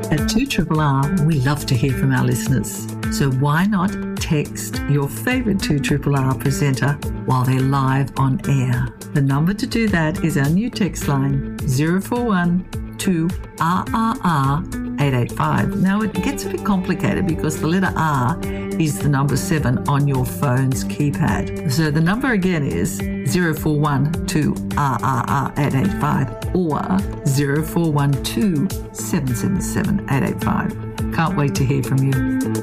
At 2RRR, we love to hear from our listeners. So why not text your favourite 2RRR presenter while they're live on air? The number to do that is our new text line, 041 2RRR 885. Now, it gets a bit complicated because the letter R is the number 7 on your phone's keypad. So the number again is 041 2RRR 885 or 0412 777 885. Can't wait to hear from you.